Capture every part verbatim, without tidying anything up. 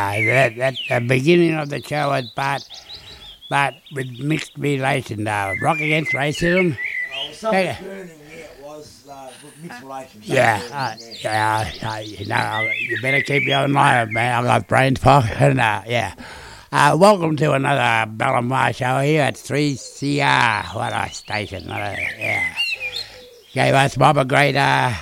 Uh, that, that, the beginning of the show was Bart, Bart with mixed relation, uh, Rock Against Racism. Oh, something yeah. burning there was uh, mixed relation. Yeah, uh, yeah, uh, you know, you better keep your eye on, man. I've got brain fog, and uh, yeah. Uh, welcome to another Bellamar show here at three C R. What a station, what a, yeah. Gave us Bob a great uh,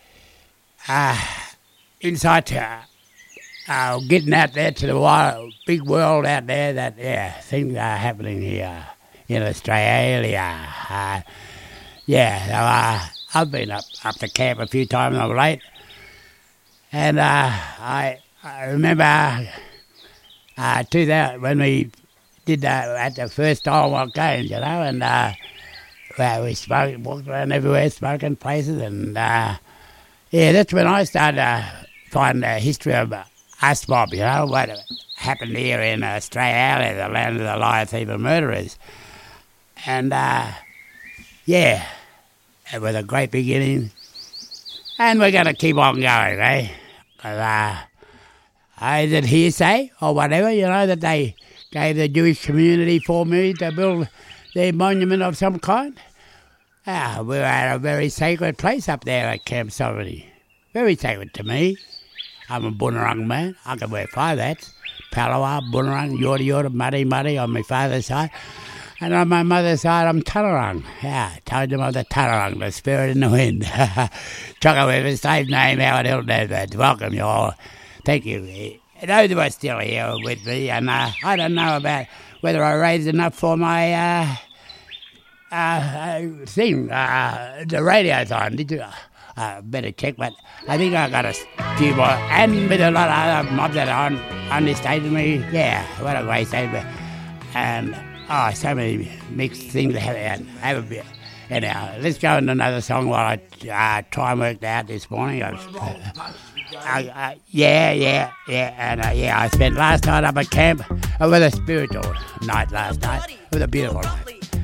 uh, insight to uh, getting out there to the wild, big world out there that, yeah, things are happening here in Australia. Uh, yeah, so, uh, I've been up, up to camp a few times of late, and uh, I, I remember uh, two thousand, when we did that at the first Stonewall Games, you know, and uh, well, we smoked, walked around everywhere, smoking places, and uh, yeah, that's when I started to find the history of us mob, you know, what happened here in Australia, the land of the liar, thief and murderers. And uh, yeah, it was a great beginning, and we're going to keep on going, eh? Because uh, is it hearsay or whatever, you know, that they gave the Jewish community four million to build their monument of some kind? Ah, we're at a very sacred place up there at Camp Sovereignty. Very sacred to me. I'm a Bunurong man. I can wear five hats. Palawa, Bunurong, Yorta Yorta, Muddy Muddy on my father's side. And on my mother's side, I'm Talarong. Yeah, told them of the Talarong, the spirit in the wind. Choco with the same name, Howard Hilton. Welcome you all. Thank you. Those who are still here with me, and uh, I don't know about whether I raised enough for my uh, uh, thing, uh, the radiothon. Did you? Uh, better check, but I think I got a few more, and with a lot of other mobs that are on, on the stage with me. Yeah, what a great stage. And, oh, so many mixed things to have, and have a bit. Anyhow, let's go into another song while I uh, try and work it out this morning. I was, uh, uh, uh, yeah, yeah, yeah, and uh, yeah, I spent last night up at camp. It was a spiritual night last night. It was a beautiful night.